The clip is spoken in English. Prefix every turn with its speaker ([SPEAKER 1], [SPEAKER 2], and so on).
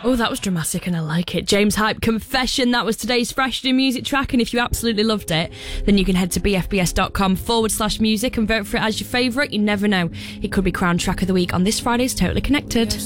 [SPEAKER 1] Oh, that was dramatic and I like it. James Hype, Confession. That was today's Fresh New Music track. And if you absolutely loved it, then you can head to bfbs.com/music and vote for it as your favourite. You never know. It could be crowned track of the week on this Friday's Totally Connected.